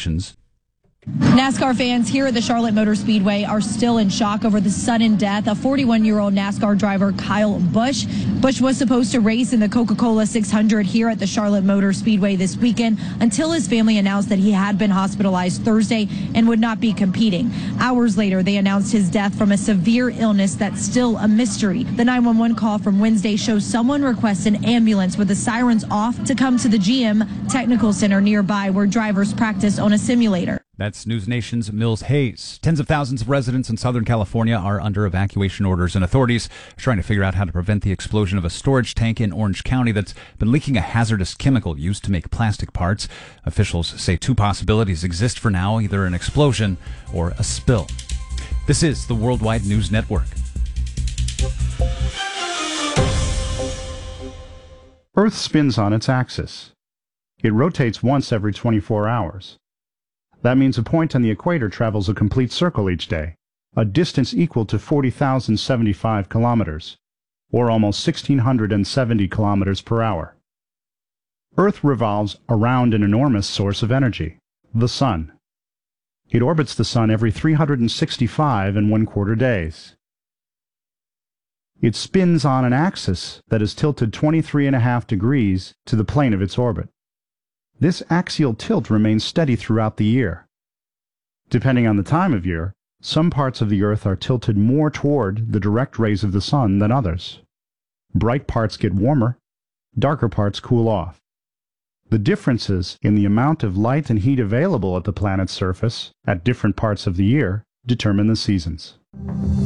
Nations. NASCAR fans here at the Charlotte Motor Speedway are still in shock over the sudden death of 41-year-old NASCAR driver Kyle Busch. Busch was supposed to race in the Coca-Cola 600 here at the Charlotte Motor Speedway this weekend until his family announced that he had been hospitalized Thursday and would not be competing. Hours later, they announced his death from a severe illness that's still a mystery. The 911 call from Wednesday shows someone requests an ambulance with the sirens off to come to the GM Technical Center nearby where drivers practice on a simulator. That's News Nation's Mills Hayes. Tens of thousands of residents in Southern California are under evacuation orders, and authorities are trying to figure out how to prevent the explosion of a storage tank in Orange County that's been leaking a hazardous chemical used to make plastic parts. Officials say two possibilities exist for now, either an explosion or a spill. This is the Worldwide News Network. Earth spins on its axis. It rotates once every 24 hours. That means a point on the equator travels a complete circle each day, a distance equal to 40,075 kilometers, or almost 1,670 kilometers per hour. Earth revolves around an enormous source of energy, the Sun. It orbits the Sun every 365 and 1/4 days. It spins on an axis that is tilted 23.5 degrees to the plane of its orbit. This axial tilt remains steady throughout the year. Depending on the time of year, some parts of the Earth are tilted more toward the direct rays of the Sun than others. Bright parts get warmer, darker parts cool off. The differences in the amount of light and heat available at the planet's surface at different parts of the year determine the seasons.